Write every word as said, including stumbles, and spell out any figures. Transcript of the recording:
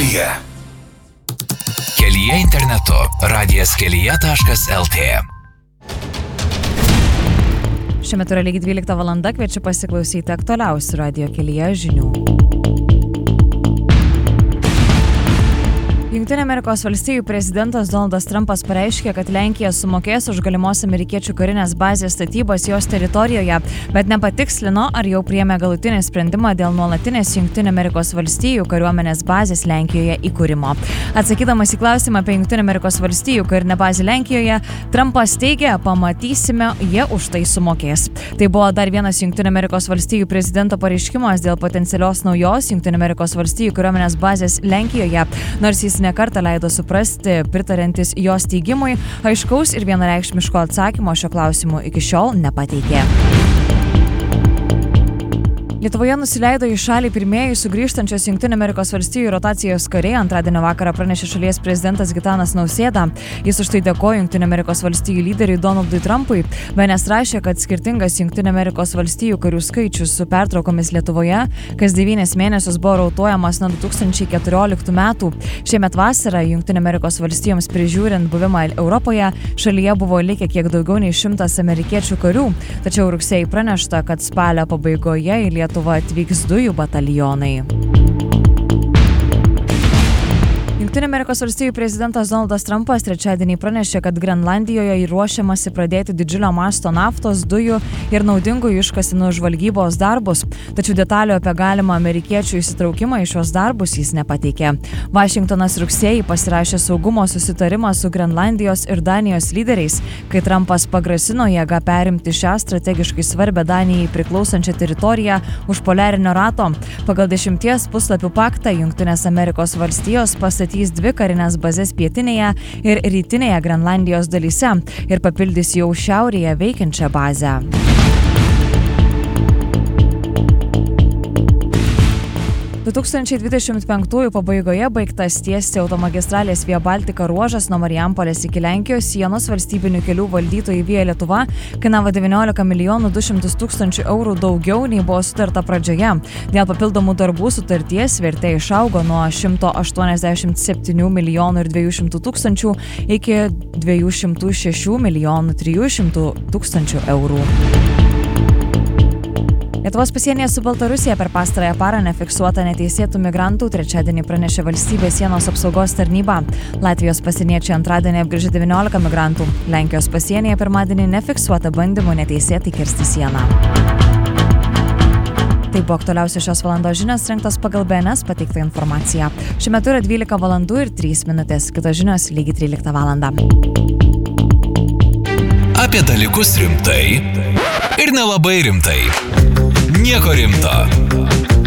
Kelyje. Kelyje internetu. radijas kelyje taškas lt. Šiuo metu yra lygiai dvylikta valanda, kviečiu pasiklausyti aktualiausių radijo Kelyje žinių. Jungtinių Amerikos valstijų prezidentas Donaldas Trumpas pareiškė, kad Lenkija sumokės už galimos amerikiečių karinės bazės statybos jos teritorijoje, bet nepatikslino, ar jau priėmė galutinį sprendimą dėl nuolatinės Jungtinių Amerikos valstijų kariuomenės bazės Lenkijoje įkūrimo. Atsakydamas į klausimą apie Jungtinių Amerikos valstijų karinę bazę Lenkijoje, Trumpas teigė, pamatysime, jie už tai sumokės. Tai buvo dar vienas Jungtinių Amerikos valstijų prezidento pareiškimas dėl potencialios naujos Jungtinių Amerikos valstijų kariuomenės bazės Lenkijoje, nors jis nekartą leido suprasti, pritariantis jos teigimui, aiškaus ir vienareikšmiško atsakymo šio klausimu iki šiol nepateikė. Lietuvoje nusileido į šalį pirmieji sugrįžtančios Jungtinių Amerikos valstijų rotacijos kariai. Antradienio vakarą pranešė šalies prezidentas Gitanas Nausėda. Jis už tai dėkojo Jungtinių Amerikos valstijų lyderiui Donaldui Trumpui. B N S rašė, kad skirtingas Jungtinių Amerikos valstijų karių skaičius su pertraukomis Lietuvoje kas devynis mėnesius buvo rotuojamas nuo du tūkstančiai keturioliktų metų. Šiemet vasarą Jungtinių Amerikos valstijoms prižiūrint buvimą Europoje šalyje buvo likę kiek daugiau nei šimtas amerikiečių karių. Tačiau rugsėjį pranešta, kad spalio pabaigoje į Lietuvą Lietuva atvyks dujų batalionai. Jungtinių Amerikos valstijų prezidentas Donaldas Trumpas trečiadienį pranešė, kad Grenlandijoje ruošiamasi pradėti didžiulio masto naftos, dujų ir naudingųjų iškasenų žvalgybos darbus, tačiau detalių apie galimą amerikiečių įsitraukimą į šios darbus jis nepateikė. Vašingtonas rugsėjį pasirašė saugumo susitarimą su Grenlandijos ir Danijos lyderiais, kai Trumpas pagrasino jėga perimti šią strategiškai svarbę Danijai priklausančią teritoriją už poliarinio rato. Pagal dešimties puslapių paktą Jungtinės Amerikos valstijos pastatys dvi karinės bazės pietinėje ir rytinėje Grenlandijos dalyse ir papildys jau šiaurėje veikiančią bazę. du tūkstančiai dvidešimt penktųjų pabaigoje baigtas tiesti automagistralės Via Baltica ruožas nuo Marijampolės iki Lenkijos sienos. Valstybinių kelių valdytojai Via Lietuva kainavo devyniolika milijonų du šimtus tūkstančių eurų daugiau nei buvo sutarta pradžioje. Dėl papildomų darbų sutarties vertė išaugo nuo šimto aštuoniasdešimt septynių milijonų ir dviejų šimtų tūkstančių iki dviejų šimtų šešių milijonų trijų šimtų tūkstančių eurų. Lietuvos pasienyje su Baltarusija per pastarąją parą nefiksuota neteisėtų migrantų, trečiadienį pranešė valstybės sienos apsaugos tarnyba. Latvijos pasieniečiai antradienį apgrįžė devyniolika migrantų. Lenkijos pasienyje pirmadienį nefiksuota bandymų neteisėtai kirsti sieną. Tai buvo aktualiausios šios valandos žinios, rengtos pagal B N S pateiktą informaciją. Šiuo metu yra dvylika valandų ir trys minutės, kitos žinios lygiai tryliktą valandą. Apie dalykus rimtai ir nelabai rimtai. Nieko rimto.